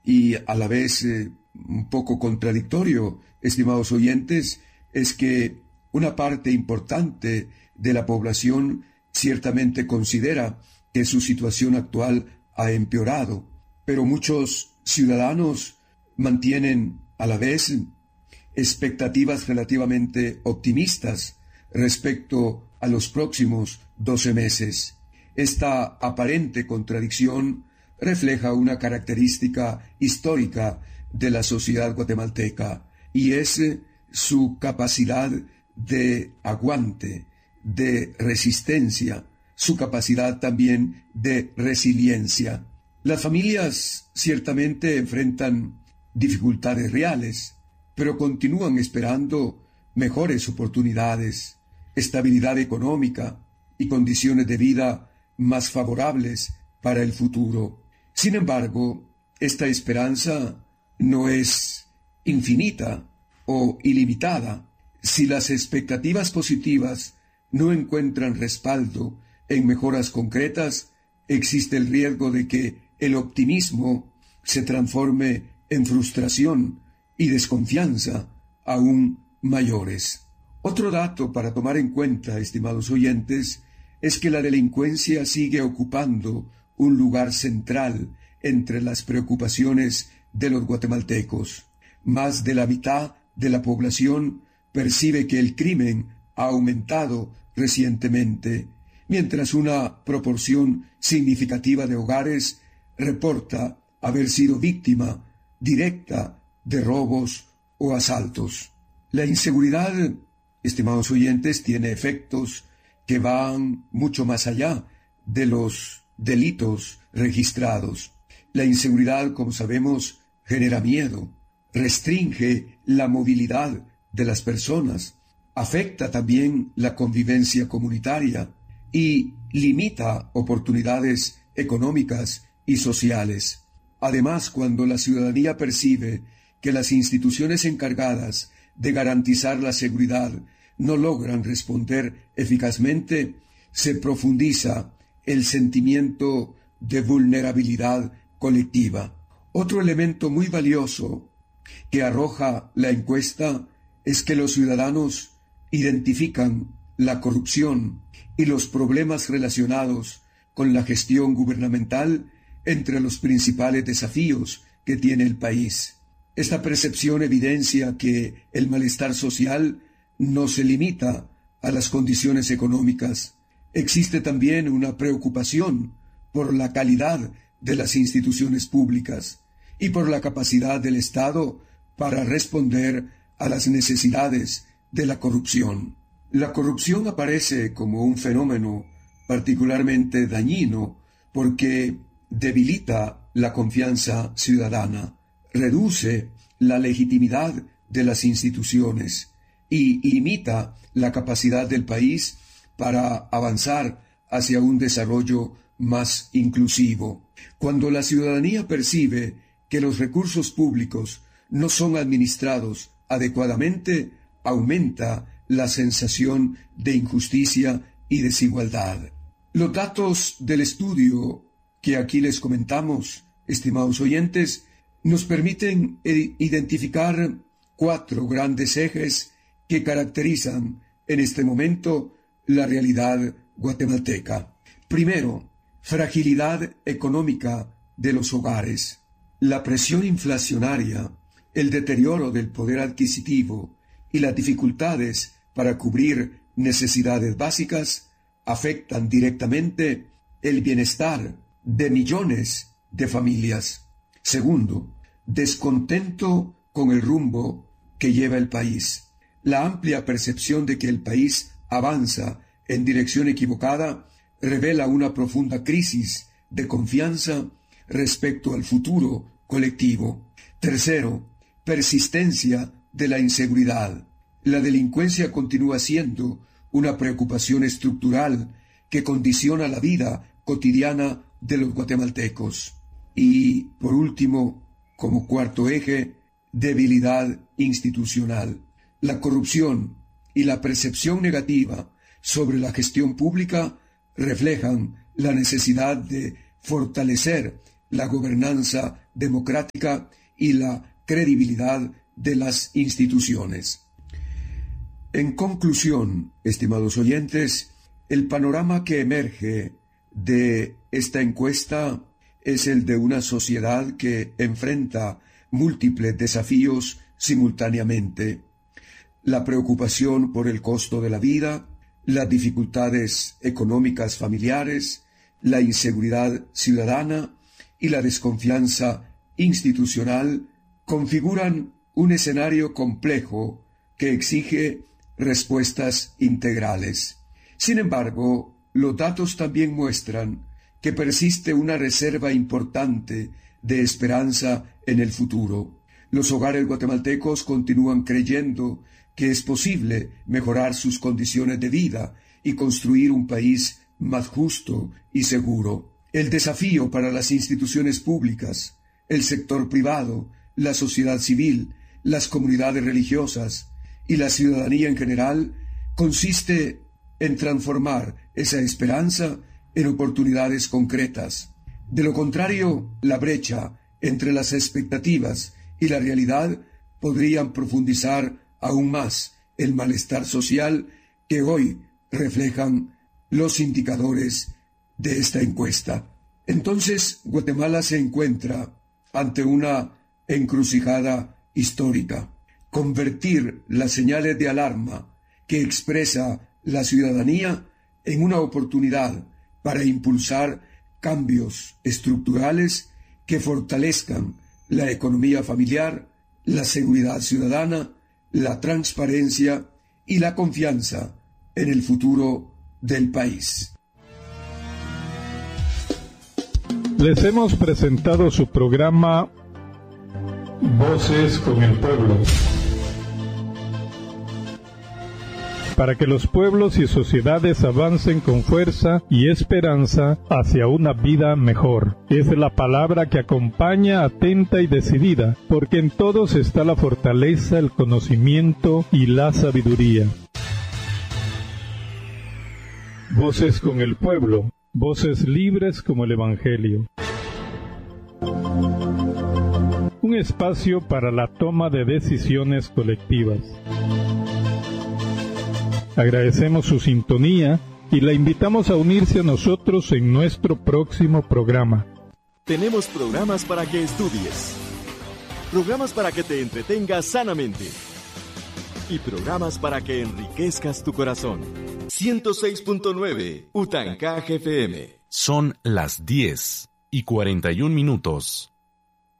y a la vez un poco contradictorio, estimados oyentes, es que una parte importante de la población ciertamente considera que su situación actual ha empeorado, pero muchos ciudadanos mantienen a la vez expectativas relativamente optimistas respecto a los próximos 12 meses. Esta aparente contradicción refleja una característica histórica de la sociedad guatemalteca, y es su capacidad de aguante, de resistencia, su capacidad también de resiliencia. Las familias ciertamente enfrentan dificultades reales, pero continúan esperando mejores oportunidades, estabilidad económica y condiciones de vida más favorables para el futuro. Sin embargo, esta esperanza no es infinita o ilimitada. Si las expectativas positivas no encuentran respaldo en mejoras concretas, existe el riesgo de que el optimismo se transforme en frustración y desconfianza aún mayores. Otro dato para tomar en cuenta, estimados oyentes, es que la delincuencia sigue ocupando un lugar central entre las preocupaciones de los guatemaltecos. Más de la mitad de la población percibe que el crimen ha aumentado recientemente, mientras una proporción significativa de hogares reporta haber sido víctima directa de robos o asaltos. La inseguridad, estimados oyentes, tiene efectos que van mucho más allá de los delitos registrados. La inseguridad, como sabemos, genera miedo, restringe la movilidad de las personas, afecta también la convivencia comunitaria y limita oportunidades económicas y sociales. Además, cuando la ciudadanía percibe que las instituciones encargadas de garantizar la seguridad no logran responder eficazmente, se profundiza el sentimiento de vulnerabilidad colectiva. Otro elemento muy valioso que arroja la encuesta es que los ciudadanos identifican la corrupción y los problemas relacionados con la gestión gubernamental entre los principales desafíos que tiene el país. Esta percepción evidencia que el malestar social no se limita a las condiciones económicas. Existe también una preocupación por la calidad de las instituciones públicas y por la capacidad del Estado para responder a las necesidades de la corrupción. La corrupción aparece como un fenómeno particularmente dañino porque debilita la confianza ciudadana, reduce la legitimidad de las instituciones y limita la capacidad del país para avanzar hacia un desarrollo más inclusivo. Cuando la ciudadanía percibe que los recursos públicos no son administrados adecuadamente, aumenta la sensación de injusticia y desigualdad. Los datos del estudio que aquí les comentamos, estimados oyentes, nos permiten identificar 4 grandes ejes que caracterizan en este momento la realidad guatemalteca. Primero, fragilidad económica de los hogares. La presión inflacionaria, el deterioro del poder adquisitivo y las dificultades para cubrir necesidades básicas afectan directamente el bienestar de millones de familias. Segundo, descontento con el rumbo que lleva el país. La amplia percepción de que el país avanza en dirección equivocada revela una profunda crisis de confianza respecto al futuro colectivo. Tercero, persistencia de la inseguridad. La delincuencia continúa siendo una preocupación estructural que condiciona la vida cotidiana de los guatemaltecos. Y, por último, como cuarto eje, debilidad institucional. La corrupción y la percepción negativa sobre la gestión pública reflejan la necesidad de fortalecer la gobernanza democrática y la credibilidad de las instituciones. En conclusión, estimados oyentes, el panorama que emerge de esta encuesta es el de una sociedad que enfrenta múltiples desafíos simultáneamente: la preocupación por el costo de la vida, las dificultades económicas familiares, la inseguridad ciudadana y la desconfianza institucional configuran un escenario complejo que exige respuestas integrales. Sin embargo, los datos también muestran que persiste una reserva importante de esperanza en el futuro. Los hogares guatemaltecos continúan creyendo que es posible mejorar sus condiciones de vida y construir un país más justo y seguro. El desafío para las instituciones públicas, el sector privado, la sociedad civil, las comunidades religiosas y la ciudadanía en general consiste en transformar esa esperanza en oportunidades concretas. De lo contrario, la brecha entre las expectativas y la realidad podrían profundizar aún más el malestar social que hoy reflejan los indicadores de esta encuesta. Entonces, Guatemala se encuentra ante una encrucijada histórica: convertir las señales de alarma que expresa la ciudadanía en una oportunidad para impulsar cambios estructurales que fortalezcan la economía familiar, la seguridad ciudadana, la transparencia y la confianza en el futuro del país. Les hemos presentado su programa Voces con el Pueblo, para que los pueblos y sociedades avancen con fuerza y esperanza hacia una vida mejor. Es la palabra que acompaña atenta y decidida, porque en todos está la fortaleza, el conocimiento y la sabiduría. Voces con el Pueblo, voces libres como el Evangelio. Un espacio para la toma de decisiones colectivas. Agradecemos su sintonía y la invitamos a unirse a nosotros en nuestro próximo programa. Tenemos programas para que estudies, programas para que te entretengas sanamente y programas para que enriquezcas tu corazón. 106.9 Utancaje FM. Son las 10:41.